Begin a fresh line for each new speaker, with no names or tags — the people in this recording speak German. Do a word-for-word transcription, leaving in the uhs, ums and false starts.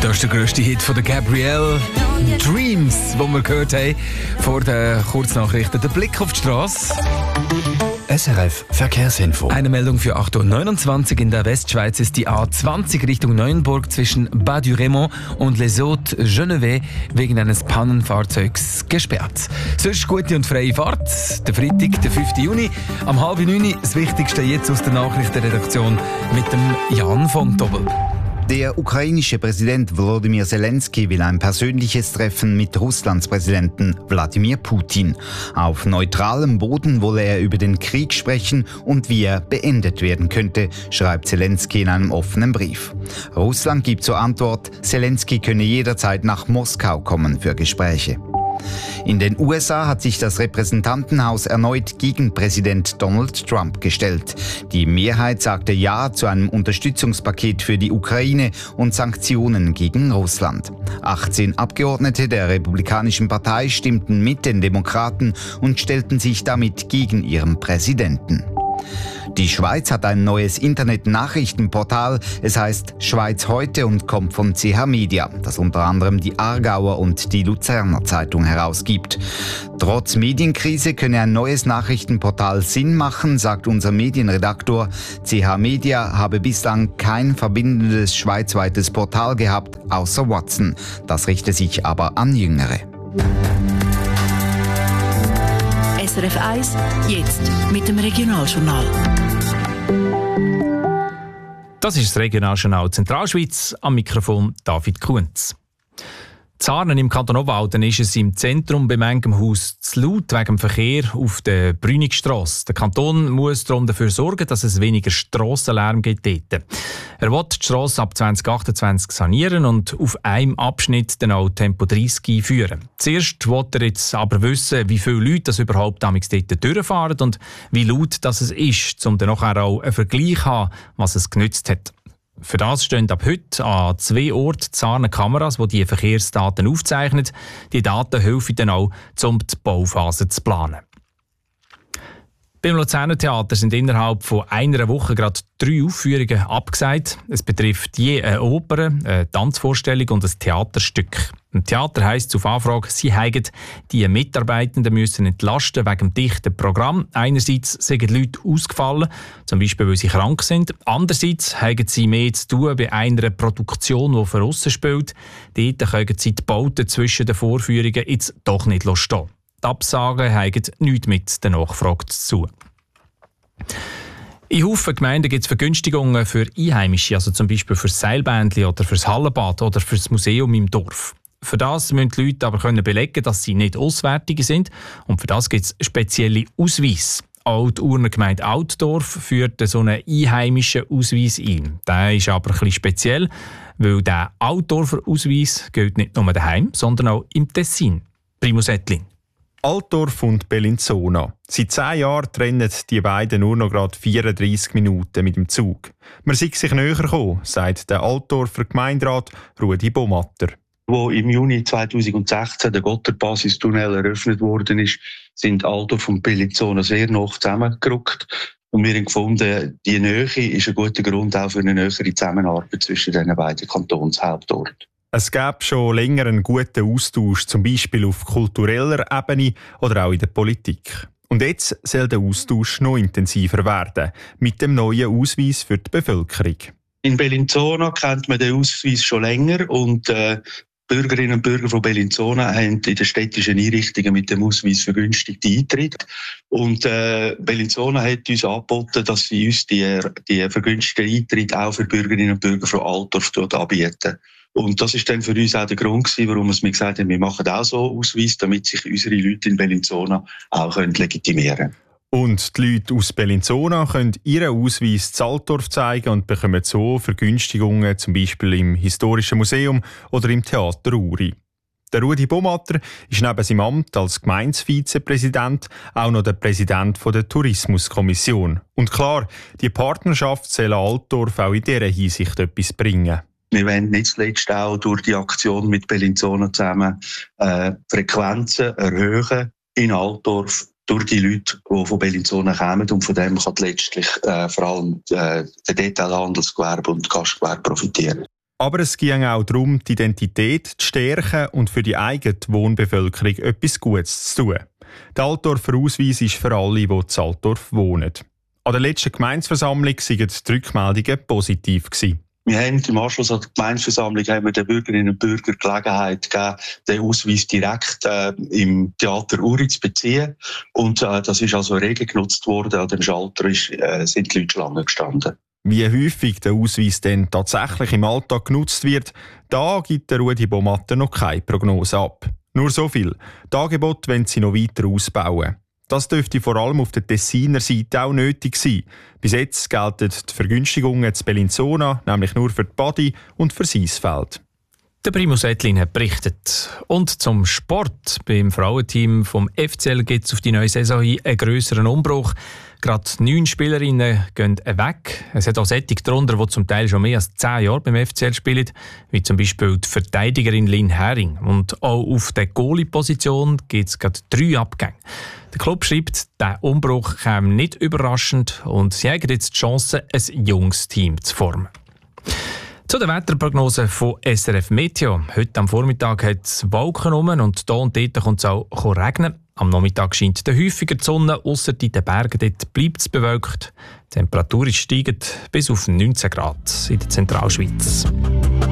Das ist der grösste Hit von der Gabrielle. Dreams, wo wir gehört haben vor den Kurznachrichten. Der Blick auf die Straße.
S R F Verkehrsinfo.
Eine Meldung für acht Uhr neunundzwanzig. In der Westschweiz ist die A zwanzig Richtung Neuenburg zwischen Bas du Raymond und Les Hauts-Genevais wegen eines Pannenfahrzeugs gesperrt. Sonst gute und freie Fahrt. Der Freitag, der fünften Juni, am halb neun. Das Wichtigste jetzt aus der Nachrichtenredaktion mit dem Jan von Dobbel.
Der ukrainische Präsident Volodymyr Zelensky will ein persönliches Treffen mit Russlands Präsidenten Wladimir Putin. Auf neutralem Boden wolle er über den Krieg sprechen und wie er beendet werden könnte, schreibt Zelensky in einem offenen Brief. Russland gibt zur Antwort, Zelensky könne jederzeit nach Moskau kommen für Gespräche. In den U S A hat sich das Repräsentantenhaus erneut gegen Präsident Donald Trump gestellt. Die Mehrheit sagte Ja zu einem Unterstützungspaket für die Ukraine und Sanktionen gegen Russland. achtzehn Abgeordnete der Republikanischen Partei stimmten mit den Demokraten und stellten sich damit gegen ihren Präsidenten. Die Schweiz hat ein neues Internet-Nachrichtenportal. Es heißt Schweiz heute und kommt von C H Media, das unter anderem die Aargauer und die Luzerner Zeitung herausgibt. Trotz Medienkrise könne ein neues Nachrichtenportal Sinn machen, sagt unser Medienredaktor. C H Media habe bislang kein verbindendes schweizweites Portal gehabt, außer Watson. Das richte sich aber an Jüngere.
S R F eins, jetzt mit dem Regionaljournal.
Das ist das Regionaljournal Zentralschweiz, am Mikrofon David Kunz. Zarnen im Kanton Obwalden ist es im Zentrum bei manchem Haus zu laut wegen dem Verkehr auf der Brünigstrasse. Der Kanton muss darum dafür sorgen, dass es weniger Strassenlärm gibt dort. Er will die Strasse ab zwanzig achtundzwanzig sanieren und auf einem Abschnitt dann auch Tempo dreißig einführen. Zuerst will er jetzt aber wissen, wie viele Leute das überhaupt damals dort durchfahren und wie laut das es ist, um dann nachher auch einen Vergleich zu haben, was es genützt hat. Für das stehen ab heute an zwei Orten Zarnen Kameras, die die Verkehrsdaten aufzeichnen. Die Daten helfen dann auch, um die Bauphase zu planen. Beim Luzerner Theater sind innerhalb von einer Woche gerade drei Aufführungen abgesagt. Es betrifft je eine Oper, eine Tanzvorstellung und ein Theaterstück. Im Theater heisst es auf Anfrage, sie haben die Mitarbeitenden müssen entlasten wegen dem dichten Programm. Einerseits sind Leute ausgefallen, zum Beispiel weil sie krank sind. Andererseits haben sie mehr zu tun bei einer Produktion, die von aussen spielt. Dort können sie die Bauten zwischen den Vorführungen jetzt doch nicht stehen. Die Absagen haben nichts mit der Nachfrage zu tun. In Haufen Gemeinden gibt es Vergünstigungen für Einheimische, also zum Beispiel für das Seilbändli oder für das Hallenbad oder für das Museum im Dorf. Für das müssen die Leute aber können belegen, dass sie nicht Auswärtige sind, und für das gibt es spezielle Ausweise. Auch die Urner Gemeinde Altdorf führt so einen einheimischen Ausweis ein. Der ist aber ein bisschen speziell, weil der Altdorfer Ausweis gilt nicht nur daheim, sondern auch im Tessin. Primus Ettlin.
Altdorf und Bellinzona. Seit zehn Jahren trennen die beiden nur noch gerade vierunddreissig Minuten mit dem Zug. Man sei sich näher gekommen, sagt der Altdorfer Gemeinderat Rudi Bomatter.
Wo im Juni zweitausendsechzehn der Gotthard-Basistunnel eröffnet worden ist, sind Altdorf und Bellinzona sehr nah zusammengerückt. Und wir haben gefunden, die Nähe ist ein guter Grund auch für eine nähere Zusammenarbeit zwischen den beiden Kantonshauptorten.
Es gäbe schon länger einen guten Austausch, zum Beispiel auf kultureller Ebene oder auch in der Politik. Und jetzt soll der Austausch noch intensiver werden, mit dem neuen Ausweis für die Bevölkerung.
In Bellinzona kennt man den Ausweis schon länger und äh, Bürgerinnen und Bürger von Bellinzona haben in den städtischen Einrichtungen mit dem Ausweis vergünstigte Eintritt. Und äh, Bellinzona hat uns angeboten, dass sie uns die, die vergünstigten Eintritt auch für Bürgerinnen und Bürger von Altdorf anbieten. Und das ist dann für uns auch der Grund gewesen, warum wir mir gesagt haben, wir machen auch so Ausweis, damit sich unsere Leute in Bellinzona auch legitimieren können.
Und die Leute aus Bellinzona können ihren Ausweis zu Altdorf zeigen und bekommen so Vergünstigungen, zum Beispiel im Historischen Museum oder im Theater Uri. Der Rudi Bomatter ist neben seinem Amt als Gemeindevizepräsident auch noch der Präsident der Tourismuskommission. Und klar, die Partnerschaft soll Altdorf auch in dieser Hinsicht etwas bringen.
Wir wollen nicht zuletzt auch durch die Aktion mit Bellinzona zusammen äh, Frequenzen erhöhen in Altdorf durch die Leute, die von Bellinzona kommen. Und von dem kann letztlich äh, vor allem äh, der Detailhandelsgewerbe und das Gastgewerbe profitieren.
Aber es ging auch darum, die Identität zu stärken und für die eigene Wohnbevölkerung etwas Gutes zu tun. Der Altdorfer Ausweis ist für alle, die in Altdorf wohnen. An der letzten Gemeindeversammlung waren die Rückmeldungen positiv gewesen.
Wir haben im Anschluss an die Gemeindeversammlung haben wir den Bürgerinnen und Bürgern Gelegenheit gegeben, den Ausweis direkt äh, im Theater Uri zu beziehen. Und äh, das ist also rege genutzt worden. An dem Schalter ist, äh, sind die Leute Schlange gestanden.
Wie häufig der Ausweis denn tatsächlich im Alltag genutzt wird, da gibt der Rudi Bomatter noch keine Prognose ab. Nur so viel. Die Angebote wollen sie noch weiter ausbauen. Das dürfte vor allem auf der Tessiner Seite auch nötig sein. Bis jetzt gelten die Vergünstigungen zu Bellinzona nämlich nur für die Badi und für Seisfeld.
Der Primus Ettlin hat berichtet. Und zum Sport. Beim Frauenteam vom F C L gibt es auf die neue Saison hin einen grösseren Umbruch. Gerade neun Spielerinnen gehen weg. Es hat auch solche darunter, die zum Teil schon mehr als zehn Jahre beim F C L spielen, wie zum Beispiel die Verteidigerin Lynn Hering. Und auch auf der Goalie-Position gibt es gerade drei Abgänge. Der Club schreibt, der Umbruch käme nicht überraschend und sie haben jetzt die Chance, ein junges Team zu formen. Zu der Wetterprognose von S R F Meteo. Heute am Vormittag hat es Wolken rum und hier und dort kommt es auch regnen. Am Nachmittag scheint der häufiger die Sonne, ausser in den Bergen dort bleibt es bewölkt. Die Temperatur steigt bis auf neunzehn Grad in der Zentralschweiz.